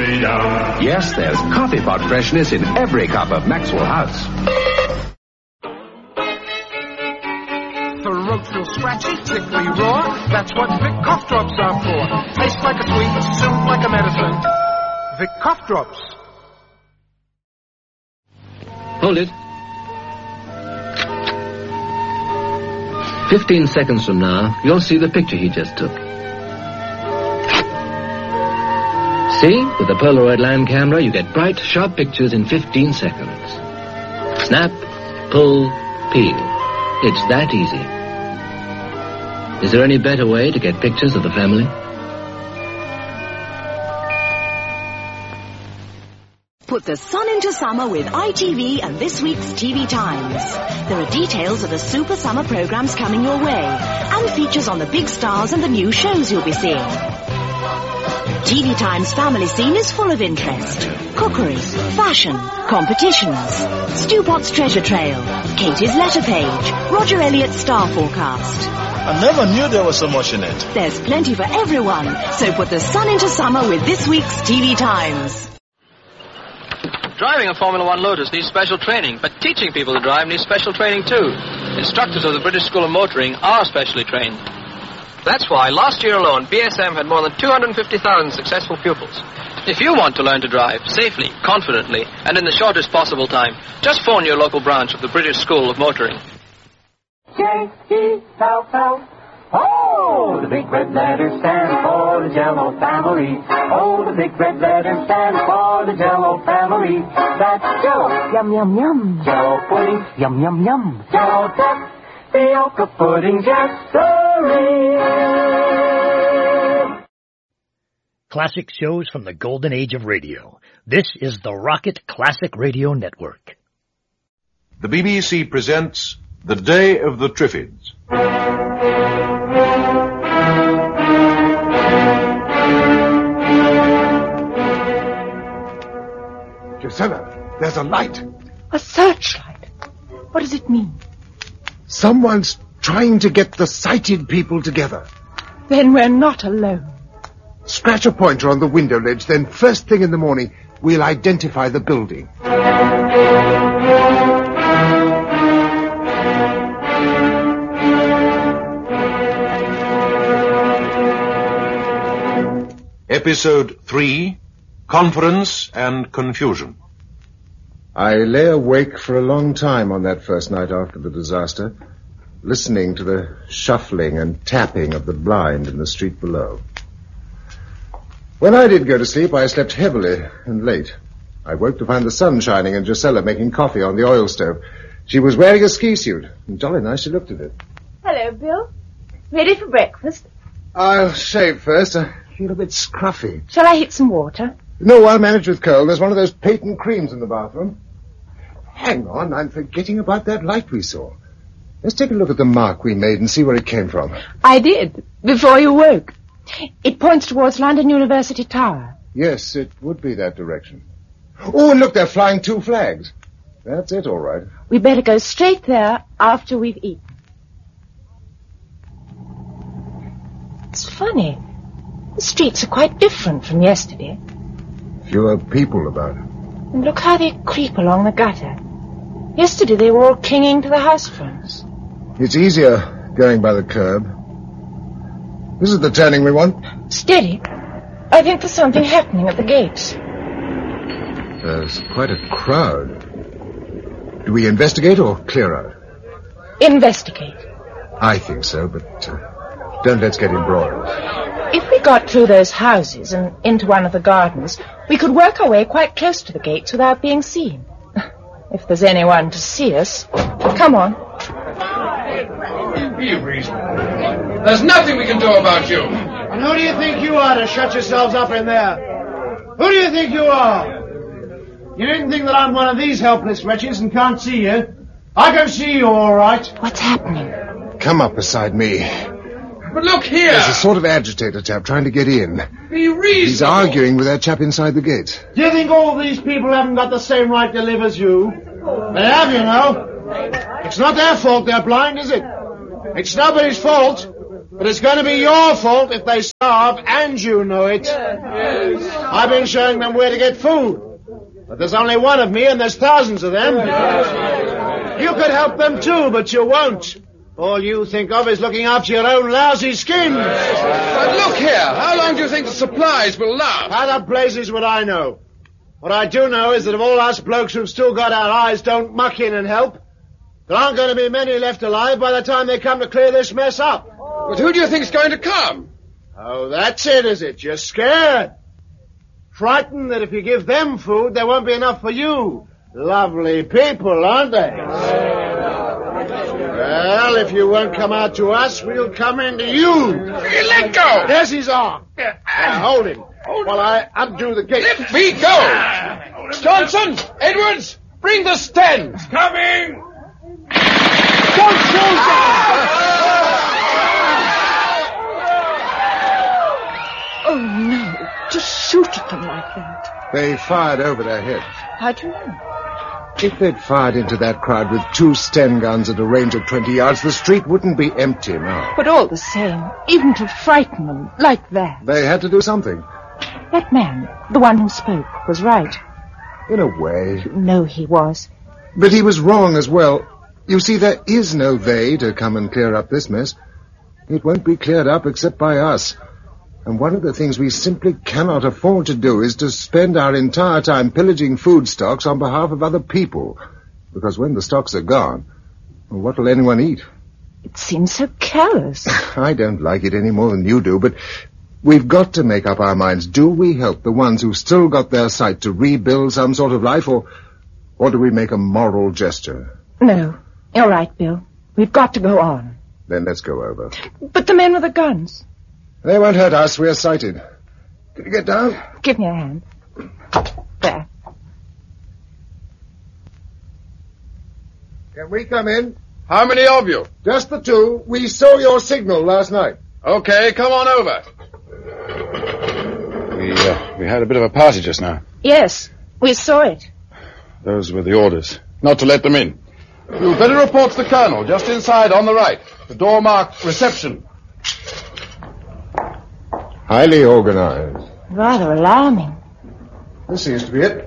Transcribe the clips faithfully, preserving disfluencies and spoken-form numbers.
way down. Yes, there's coffee pot freshness in every cup of Maxwell House. Throat feel scratchy, tickly raw. That's what Vic Cough Drops are for. Tastes like a sweet, soothe like a medicine. Vic Cough Drops. Hold it. Fifteen seconds from now, you'll see the picture he just took. See? With the Polaroid line camera, you get bright, sharp pictures in fifteen seconds. Snap, pull, peel. It's that easy. Is there any better way to get pictures of the family? Put the sun into summer with I T V and this week's T V Times. There are details of the super summer programs coming your way and features on the big stars and the new shows you'll be seeing. T V Times family scene is full of interest. Cookery, fashion, competitions, Stewpot's treasure trail, Katie's letter page, Roger Elliott's star forecast. I never knew there was so much in it. There's plenty for everyone, so put the sun into summer with this week's T V Times. Driving a Formula One Lotus needs special training, but teaching people to drive needs special training too. Instructors of the British School of Motoring are specially trained. That's why last year alone, B S M had more than two hundred fifty thousand successful pupils. If you want to learn to drive safely, confidently, and in the shortest possible time, just phone your local branch of the British School of Motoring. J E L L. Oh, the big red letters stand for the Jell-O family. Oh, the big red letters stand for the Jell-O family. That's Jell-O, yum, yum, yum. Jell-O pudding, yum, yum, yum. Jell-O duck, Fiocca pudding, yes, sirree. Classic shows from the golden age of radio. This is the Rocket Classic Radio Network. The B B C presents The Day of the Triffids. Drusilla, there's a light. A searchlight? What does it mean? Someone's trying to get the sighted people together. Then we're not alone. Scratch a pointer on the window ledge, then first thing in the morning, we'll identify the building. Episode three, Conference and Confusion. I lay awake for a long time on that first night after the disaster, listening to the shuffling and tapping of the blind in the street below. When I did go to sleep, I slept heavily and late. I woke to find the sun shining and Drusilla making coffee on the oil stove. She was wearing a ski suit, and jolly nice she looked at it. Hello, Bill. Ready for breakfast? I'll shave first. I feel a bit scruffy. Shall I heat some water? No, I'll manage with cold. There's one of those patent creams in the bathroom. Hang on, I'm forgetting about that light we saw. Let's take a look at the mark we made and see where it came from. I did, before you woke. It points towards London University Tower. Yes, it would be that direction. Oh, and look, they're flying two flags. That's it, all right. We better go straight there after we've eaten. It's funny. The streets are quite different from yesterday. Fewer people about. And look how they creep along the gutter. Yesterday they were all clinging to the house fronts. It's easier going by the curb. This is the turning we want. Steady. I think there's something happening at the gates. There's quite a crowd. Do we investigate or clear out? Investigate. I think so, but uh, don't let's get embroiled. If we got through those houses and into one of the gardens, we could work our way quite close to the gates without being seen. If there's anyone to see us. Come on. Be reasonable. There's nothing we can do about you. And who do you think you are to shut yourselves up in there? Who do you think you are? You didn't think that I'm one of these helpless wretches and can't see you? I can see you all right. What's happening? Come up beside me. But look here. There's a sort of agitator chap trying to get in. Be reasonable. He's arguing with that chap inside the gates. Do you think all these people haven't got the same right to live as you? They have, you know. It's not their fault they're blind, is it? It's nobody's fault. But it's going to be your fault if they starve, and you know it. Yes. I've been showing them where to get food. But there's only one of me, and there's thousands of them. You could help them too, but you won't. All you think of is looking after your own lousy skins. But look here, how long do you think the supplies will last? How the blazes would I know? What I do know is that if all us blokes who've still got our eyes don't muck in and help, there aren't going to be many left alive by the time they come to clear this mess up. But who do you think's going to come? Oh, that's it, is it? You're scared. Frightened that if you give them food, there won't be enough for you. Lovely people, aren't they? Well, if you won't come out to us, we'll come into you. Let go! There's his arm. Now, hold him while I undo the gate. Let me go! Johnson! Edwards! Bring the stands! Coming! Don't shoot them! Oh, no. Just shoot at them like that. They fired over their heads. How do you know? If they'd fired into that crowd with two Sten guns at a range of twenty yards, the street wouldn't be empty now. But all the same, even to frighten them like that. They had to do something. That man, the one who spoke, was right. In a way. You know he was. But he was wrong as well. You see, there is no they to come and clear up this mess. It won't be cleared up except by us. And one of the things we simply cannot afford to do is to spend our entire time pillaging food stocks on behalf of other people. Because when the stocks are gone, well, what will anyone eat? It seems so callous. I don't like it any more than you do, but we've got to make up our minds. Do we help the ones who've still got their sight to rebuild some sort of life, or, or do we make a moral gesture? No. You're right, Bill. We've got to go on. Then let's go over. But the men with the guns... They won't hurt us. We're sighted. Can you get down? Give me a hand. There. Can we come in? How many of you? Just the two. We saw your signal last night. Okay, come on over. We, uh, we had a bit of a party just now. Yes, we saw it. Those were the orders. Not to let them in. You'd better report to the colonel, just inside on the right. The door marked reception. Highly organized. Rather alarming. This seems to be it.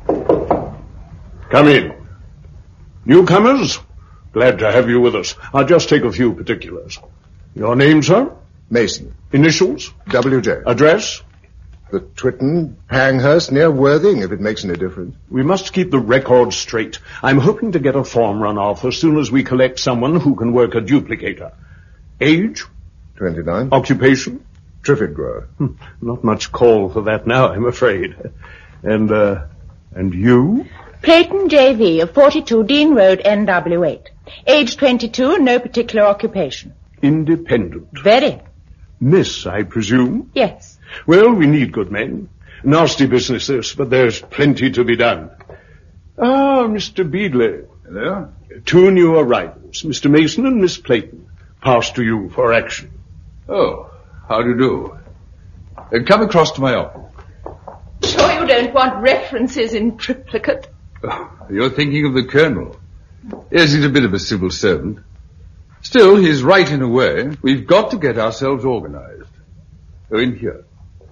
Come in. Newcomers, glad to have you with us. I'll just take a few particulars. Your name, sir? Mason. Initials? W J. Address? The Twitton, Panghurst, near Worthing, if it makes any difference. We must keep the record straight. I'm hoping to get a form run off as soon as we collect someone who can work a duplicator. Age? twenty-nine. Occupation? Triffid grower. Hmm, not much call for that now, I'm afraid. And, uh, and you? Clayton J V of forty-two Dean Road, N W eight. Age twenty-two, no particular occupation. Independent. Very. Miss, I presume? Yes. Well, we need good men. Nasty business this, but there's plenty to be done. Ah, Mister Beadley. Hello? Two new arrivals, Mister Mason and Miss Clayton. Pass to you for action. Oh. How do you do? Uh, come across to my office. Sure you don't want references in triplicate? Oh, you're thinking of the colonel. Yes, he's a bit of a civil servant. Still, he's right in a way. We've got to get ourselves organized. Go in here.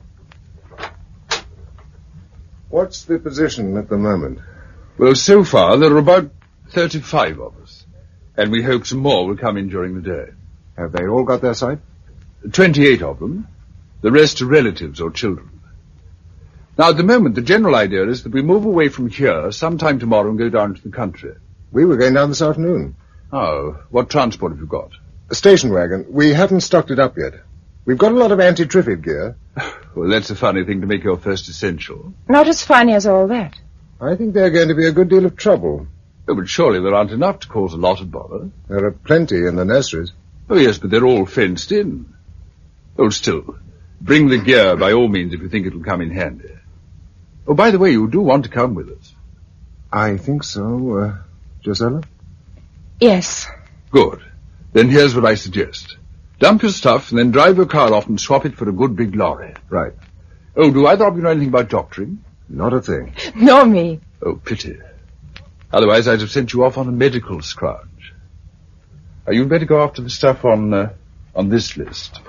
What's the position at the moment? Well, so far, there are about thirty-five of us. And we hope some more will come in during the day. Have they all got their sight? Twenty-eight of them. The rest are relatives or children. Now, at the moment, the general idea is that we move away from here sometime tomorrow and go down to the country. We were going down this afternoon. Oh, what transport have you got? A station wagon. We haven't stocked it up yet. We've got a lot of anti-Triffid gear. Well, that's a funny thing to make your first essential. Not as funny as all that. I think they're going to be a good deal of trouble. Oh, but surely there aren't enough to cause a lot of bother. There are plenty in the nurseries. Oh, yes, but they're all fenced in. Oh, still, bring the gear by all means if you think it'll come in handy. Oh, by the way, you do want to come with us. I think so, uh, Josella? Yes. Good. Then here's what I suggest. Dump your stuff and then drive your car off and swap it for a good big lorry. Right. Oh, do either of you know anything about doctoring? Not a thing. Nor me. Oh, pity. Otherwise I'd have sent you off on a medical scrounge. Uh, you'd better go after the stuff on, uh, on this list.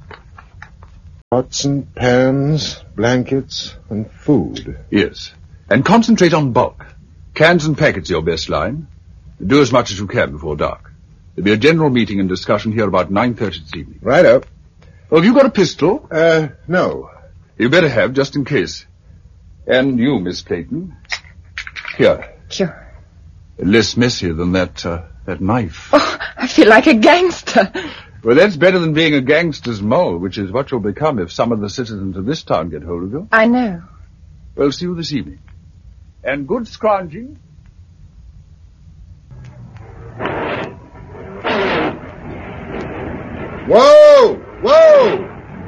Pots and pans, blankets, and food. Yes. And concentrate on bulk. Cans and packets your best line. Do as much as you can before dark. There'll be a general meeting and discussion here about nine thirty this evening. Righto. Well, have you got a pistol? Uh, no. You better have, just in case. And you, Miss Clayton. Here. Sure. Less messy than that, uh, that knife. Oh, I feel like a gangster. Well, that's better than being a gangster's mole, which is what you'll become if some of the citizens of this town get hold of you. I know. Well, see you this evening. And good scrounging. Whoa! Whoa!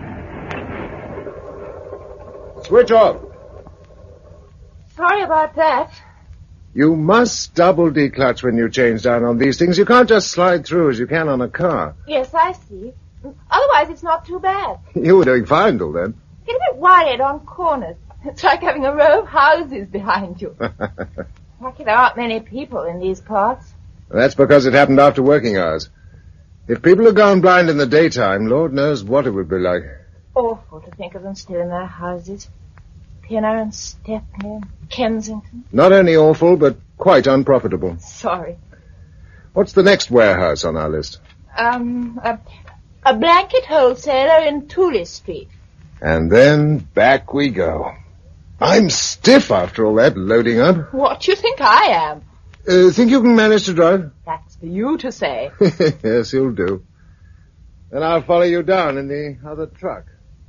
Switch off. Sorry about that. You must double declutch when you change down on these things. You can't just slide through as you can on a car. Yes, I see. Otherwise, it's not too bad. You were doing fine till then. Get a bit worried on corners. It's like having a row of houses behind you. Lucky there aren't many people in these parts. That's because it happened after working hours. If people had gone blind in the daytime, Lord knows what it would be like. Awful to think of them still in their houses. Pinner and Stepney and Kensington. Not only awful, but quite unprofitable. Sorry. What's the next warehouse on our list? Um, a, a blanket wholesaler in Tooley Street. And then back we go. I'm stiff after all that loading up. What do you think I am? Uh, think you can manage to drive? That's for you to say. Yes, you'll do. Then I'll follow you down in the other truck.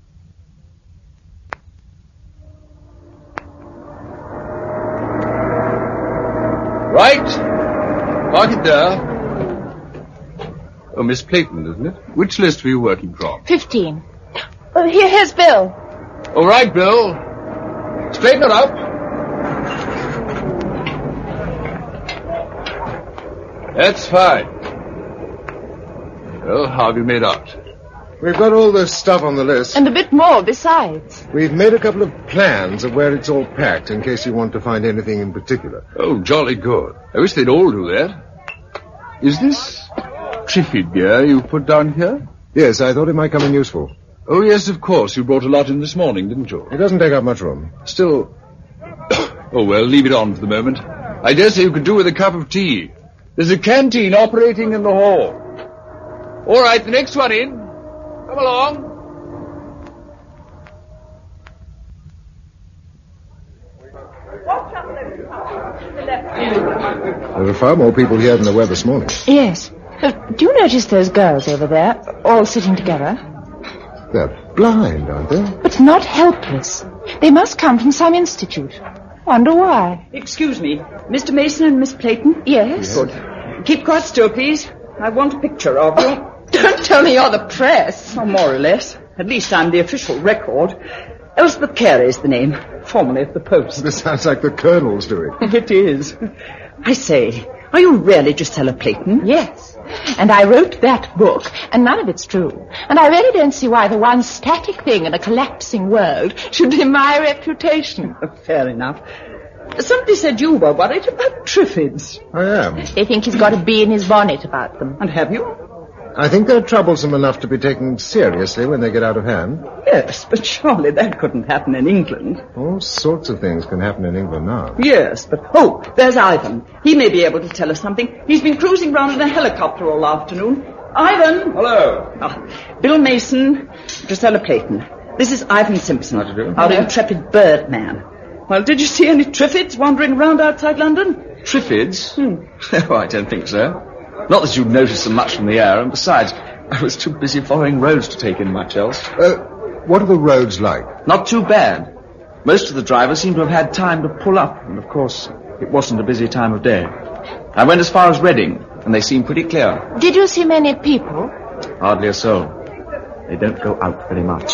Right. Park it there. Oh, Miss Clayton, isn't it? Which list were you working from? Fifteen. Oh, here, here's Bill. All right, Bill. Straighten her up. That's fine. Well, how have you made out? We've got all the stuff on the list. And a bit more besides. We've made a couple of plans of where it's all packed in case you want to find anything in particular. Oh, jolly good. I wish they'd all do that. Is this Triffid beer you put down here? Yes, I thought it might come in useful. Oh, yes, of course. You brought a lot in this morning, didn't you? It doesn't take up much room. Still... oh, well, leave it on for the moment. I dare say you could do with a cup of tea. There's a canteen operating in the hall. All right, the next one in. Come along. There are far more people here than there were this morning. Yes. Uh, do you notice those girls over there, all sitting together? They're blind, aren't they? But not helpless. They must come from some institute. Wonder why. Excuse me, Mister Mason and Miss Clayton? Yes. Good. Keep quite still, please. I want a picture of you. Don't tell me you're the press. Oh, more or less. At least I'm the official record. Elspeth Carey's the name, formerly of the Post. This sounds like the Colonel's doing. It is. I say, are you really Gisela Clayton? Yes. And I wrote that book, and none of it's true. And I really don't see why the one static thing in a collapsing world should be my reputation. Fair enough. Somebody said you were worried about Triffids. I am. They think he's got a bee in his bonnet about them. And have you? I think they're troublesome enough to be taken seriously when they get out of hand. Yes, but surely that couldn't happen in England. All sorts of things can happen in England now. Yes, but... Oh, there's Ivan. He may be able to tell us something. He's been cruising round in a helicopter all afternoon. Ivan! Hello. Ah, Bill Mason, Gisela Clayton. This is Ivan Simpson, How do you do? our intrepid bird man. Well, did you see any Triffids wandering around outside London? Triffids? Hmm. Oh, I don't think so. Not that you'd notice them much from the air, and besides, I was too busy following roads to take in much else. Uh, what are the roads like? Not too bad. Most of the drivers seem to have had time to pull up, and of course, it wasn't a busy time of day. I went as far as Reading, and they seem pretty clear. Did you see many people? Hardly a soul. They don't go out very much.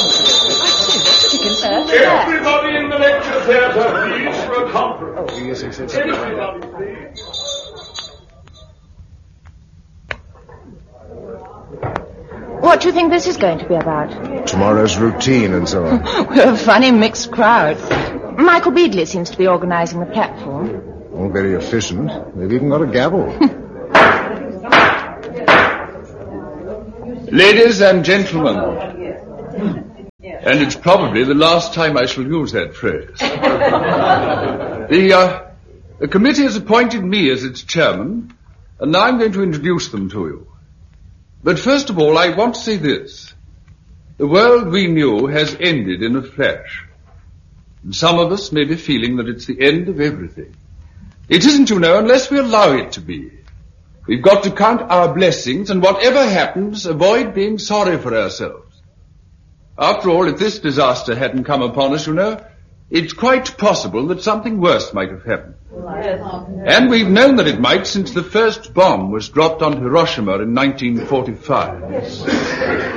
Everybody in the lecture theatre, please, for a conference. Oh, yes, yes, yes. Everybody, please. What do you think this is going to be about? Tomorrow's routine and so on. We're a funny mixed crowd. Michael Beadley seems to be organising the platform. All very efficient. They've even got a gavel. Ladies and gentlemen, and it's probably the last time I shall use that phrase. The, uh, the committee has appointed me as its chairman, and now I'm going to introduce them to you. But first of all, I want to say this. The world we knew has ended in a flash. And some of us may be feeling that it's the end of everything. It isn't, you know, unless we allow it to be. We've got to count our blessings, and whatever happens, avoid being sorry for ourselves. After all, if this disaster hadn't come upon us, you know, it's quite possible that something worse might have happened. And we've known that it might since the first bomb was dropped on Hiroshima in nineteen forty-five.